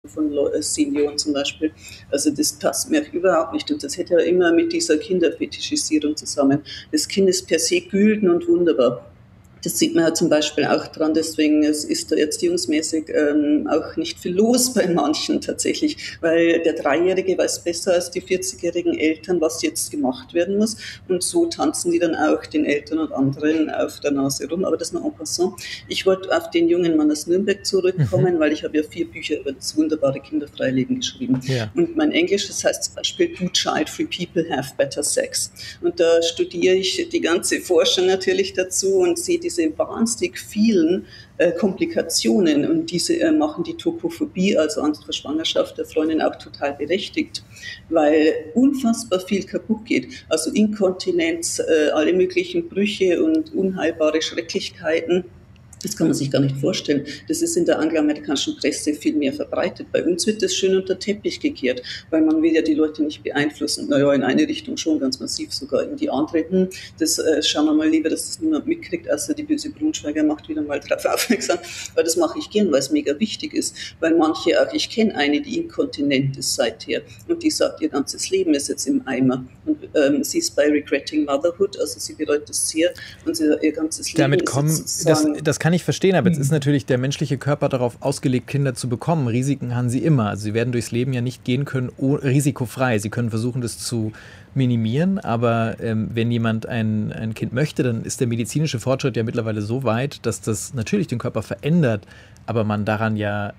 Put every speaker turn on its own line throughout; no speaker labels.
von Senioren zum Beispiel. Also das passt mir überhaupt nicht. Und das hätte ja immer mit dieser Kinderfetischisierung zusammen. Das Kind ist per se gülden und wunderbar. Das sieht man ja zum Beispiel auch dran, deswegen ist da erziehungsmäßig auch nicht viel los bei manchen tatsächlich, weil der Dreijährige weiß besser als die 40-jährigen Eltern, was jetzt gemacht werden muss, und so tanzen die dann auch den Eltern und anderen auf der Nase rum, aber das nur en passant. Ich wollte auf den jungen Mann aus Nürnberg zurückkommen, weil ich habe ja 4 Bücher über das wunderbare kinderfreie Leben geschrieben.
Ja.
Und mein Englisch, das heißt zum Beispiel Do Child-Free People Have Better Sex? Und da studiere ich die ganze Forschung natürlich dazu und sehe diese wahnsinnig vielen Komplikationen, und diese machen die Tokophobie, also Angst vor Schwangerschaft der Freundin, auch total berechtigt, weil unfassbar viel kaputt geht. Also Inkontinenz, alle möglichen Brüche und unheilbare Schrecklichkeiten. Das kann man sich gar nicht vorstellen. Das ist in der angloamerikanischen Presse viel mehr verbreitet. Bei uns wird das schön unter den Teppich gekehrt, weil man will ja die Leute nicht beeinflussen. Naja, in eine Richtung schon, ganz massiv sogar. In die andere, das schauen wir mal lieber, dass das niemand mitkriegt, außer die böse Braunschweiger macht wieder mal darauf aufmerksam. Aber das mache ich gern, weil es mega wichtig ist. Weil manche auch, ich kenne eine, die inkontinent ist seither, und die sagt, ihr ganzes Leben ist jetzt im Eimer. Und sie ist bei Regretting Motherhood, also sie bereut das sehr, und ihr ganzes Leben
damit
ist
kommen, das kann ich verstehen, aber jetzt ist natürlich der menschliche Körper darauf ausgelegt, Kinder zu bekommen. Risiken haben sie immer. Also sie werden durchs Leben ja nicht gehen können, risikofrei. Sie können versuchen, das zu minimieren, aber wenn jemand ein Kind möchte, dann ist der medizinische Fortschritt ja mittlerweile so weit, dass das natürlich den Körper verändert, aber man daran ja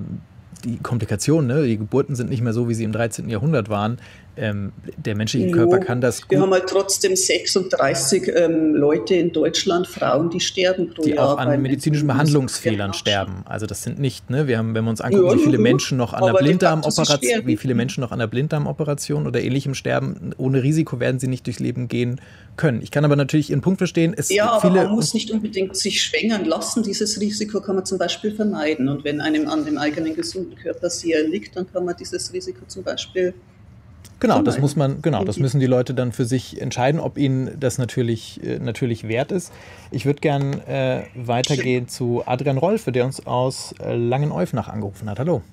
die Komplikationen, ne? Die Geburten sind nicht mehr so, wie sie im 13. Jahrhundert waren. Der menschliche Körper kann das gut.
Wir haben halt trotzdem 36 Leute in Deutschland, Frauen, die sterben pro Jahr.
Die auch an medizinischen Behandlungsfehlern sterben. Also das sind nicht, ne? Wenn wir uns angucken, wie viele Menschen noch an einer Blinddarmoperation oder ähnlichem sterben, ohne Risiko werden sie nicht durchs Leben gehen können. Ich kann aber natürlich Ihren Punkt verstehen.
Aber man muss nicht unbedingt sich schwängern lassen. Dieses Risiko kann man zum Beispiel vermeiden. Und wenn einem an dem eigenen gesunden Körper sehr liegt, dann kann man dieses Risiko zum Beispiel
Genau, das müssen die Leute dann für sich entscheiden, ob ihnen das natürlich wert ist. Ich würde gern weitergehen zu Adrian Rolfe, der uns aus Langenäufnach angerufen hat. Hallo.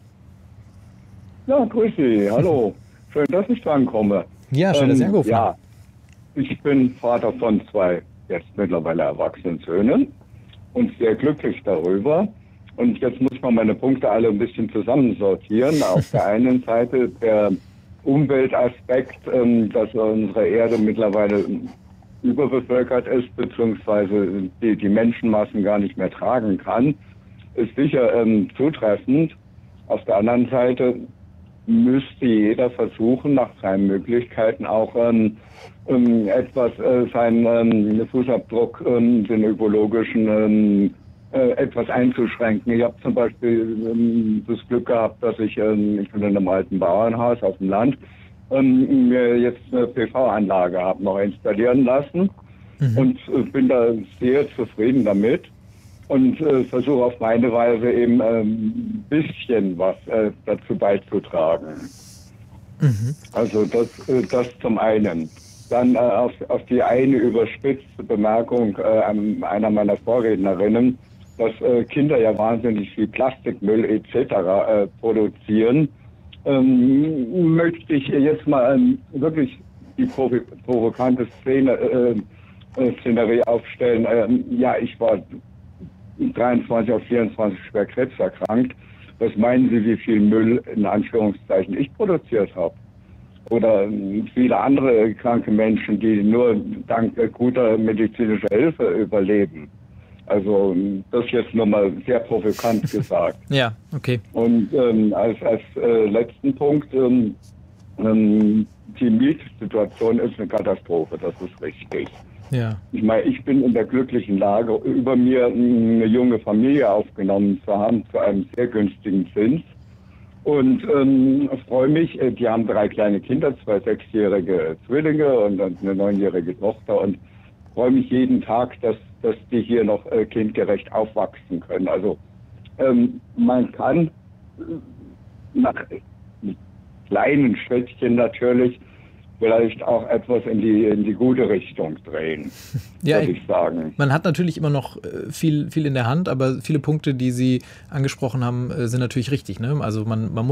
Ja, grüß Sie. Hallo. Schön, dass ich drankomme.
Ja, schön, dass Sie angerufen haben.
Ich bin Vater von 2 jetzt mittlerweile erwachsenen Söhnen und sehr glücklich darüber. Und jetzt muss man meine Punkte alle ein bisschen zusammensortieren. Auf der einen Seite der Umweltaspekt, dass unsere Erde mittlerweile überbevölkert ist, beziehungsweise die Menschenmassen gar nicht mehr tragen kann, ist sicher zutreffend. Auf der anderen Seite müsste jeder versuchen, nach seinen Möglichkeiten auch etwas seinen Fußabdruck, den ökologischen, etwas einzuschränken. Ich habe zum Beispiel das Glück gehabt, dass ich bin in einem alten Bauernhaus auf dem Land, mir jetzt eine PV-Anlage habe noch installieren lassen und bin da sehr zufrieden damit und versuche auf meine Weise eben ein bisschen was dazu beizutragen. Also das zum einen. Dann auf die eine überspitzte Bemerkung einer meiner Vorrednerinnen, dass Kinder ja wahnsinnig viel Plastikmüll etc. Produzieren, möchte ich jetzt mal wirklich die provokante Szenerie aufstellen. Ich war 23 auf 24 schwer krebserkrankt. Was meinen Sie, wie viel Müll in Anführungszeichen ich produziert habe? Oder viele andere kranke Menschen, die nur dank guter medizinischer Hilfe überleben. Also das jetzt nochmal sehr provokant gesagt.
Ja, okay.
Und als letzten Punkt, die Mietsituation ist eine Katastrophe, das ist richtig.
Ja.
Ich meine, ich bin in der glücklichen Lage, über mir eine junge Familie aufgenommen zu haben, zu einem sehr günstigen Zins. Und freue mich, die haben 3 kleine Kinder, 2 6-jährige Zwillinge und eine 9-jährige Tochter, und freue mich jeden Tag, dass die hier noch kindgerecht aufwachsen können. Also man kann nach kleinen Schrittchen natürlich vielleicht auch etwas in die gute Richtung drehen,
ja,
würde ich sagen.
Man hat natürlich immer noch viel in der Hand, aber viele Punkte, die Sie angesprochen haben, sind natürlich richtig. Ne? Also man muss